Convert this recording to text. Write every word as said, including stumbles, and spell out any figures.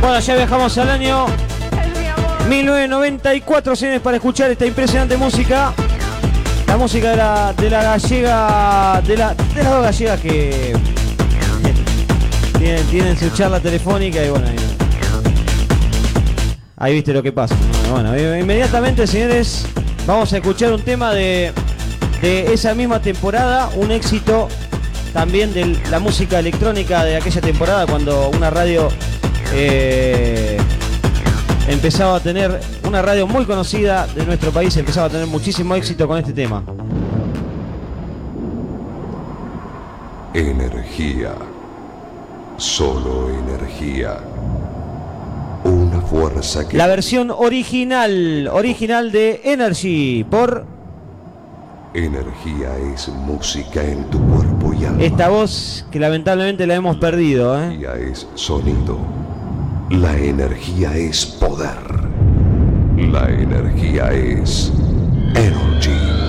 Bueno, ya viajamos al año mil novecientos noventa y cuatro, señores, para escuchar esta impresionante música. La música de la, de la gallega, de, la, de las dos gallegas que tienen, tienen su charla telefónica y bueno, ahí, ahí viste lo que pasa. Bueno, bueno, inmediatamente, señores, vamos a escuchar un tema de, de esa misma temporada, un éxito también de la música electrónica de aquella temporada, cuando una radio eh, empezaba a tener, una radio muy conocida de nuestro país, empezaba a tener muchísimo éxito con este tema. Energía, solo energía, una fuerza que... La versión original, original de Energy, por... Energía es música en tu cuerpo y alma. Esta voz que lamentablemente la hemos perdido, ¿eh? La energía es sonido. La energía es poder. La energía es Energy.